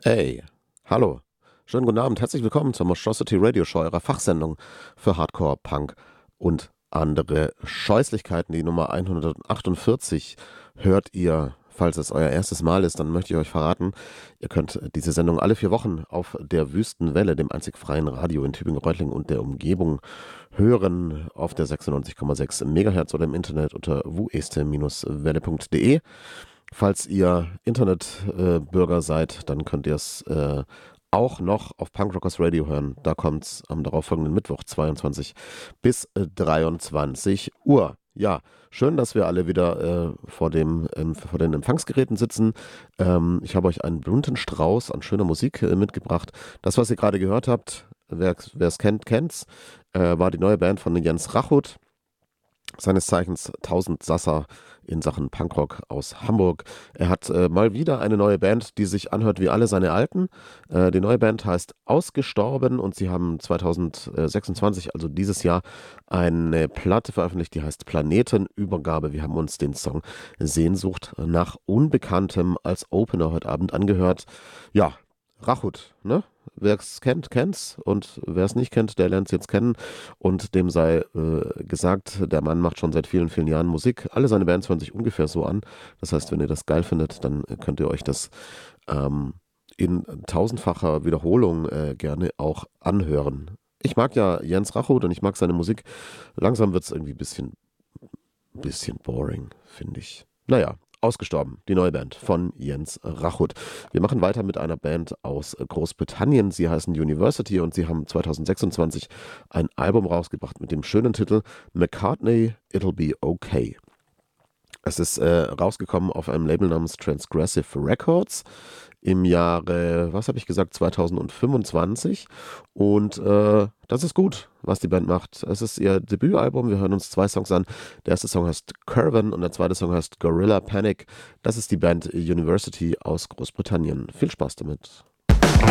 Hey, hallo. Schönen guten Abend. Herzlich willkommen zur Monstrosity Radio Show, eurer Fachsendung für Hardcore, Punk und andere Scheußlichkeiten. Die Nummer 148 hört ihr. Falls es euer erstes Mal ist, dann möchte ich euch verraten, ihr könnt diese Sendung alle 4 Wochen auf der Wüstenwelle, dem einzig freien Radio in Tübingen-Reutlingen und der Umgebung, hören auf der 96,6 Megahertz oder im Internet unter wueste-welle.de. Falls ihr Internetbürger seid, dann könnt ihr es auch noch auf Punk Rockers Radio hören. Da kommt es am darauffolgenden Mittwoch 22 bis 23 Uhr. Ja, schön, dass wir alle wieder vor den Empfangsgeräten sitzen. Ich habe euch einen bunten Strauß an schöner Musik mitgebracht. Das, was ihr gerade gehört habt, wer es kennt, kennt's, war die neue Band von Jens Rachut, seines Zeichens 1000 Sasser in Sachen Punkrock aus Hamburg. Er hat mal wieder eine neue Band, die sich anhört wie alle seine alten. Die neue Band heißt Ausgestorben und sie haben 2026, also dieses Jahr, eine Platte veröffentlicht, die heißt Planetenübergabe. Wir haben uns den Song Sehnsucht nach Unbekanntem als Opener heute Abend angehört. Ja, Rachut, ne? Wer es kennt, kennt's, und wer es nicht kennt, der lernt es jetzt kennen, und dem sei gesagt, der Mann macht schon seit vielen, vielen Jahren Musik. Alle seine Bands hören sich ungefähr so an. Das heißt, wenn ihr das geil findet, dann könnt ihr euch das in tausendfacher Wiederholung gerne auch anhören. Ich mag ja Jens Rachut und ich mag seine Musik. Langsam wird es irgendwie ein bisschen boring, finde ich. Naja, Ausgestorben, die neue Band von Jens Rachut. Wir machen weiter mit einer Band aus Großbritannien. Sie heißen University und sie haben 2026 ein Album rausgebracht mit dem schönen Titel McCartney, It'll Be Okay. Es ist rausgekommen auf einem Label namens Transgressive Records im Jahre, was habe ich gesagt, 2025. Und das ist gut, was die Band macht. Es ist ihr Debütalbum. Wir hören uns 2 Songs an. Der erste Song heißt Curvan und der zweite Song heißt Gorilla Panic. Das ist die Band University aus Großbritannien. Viel Spaß damit.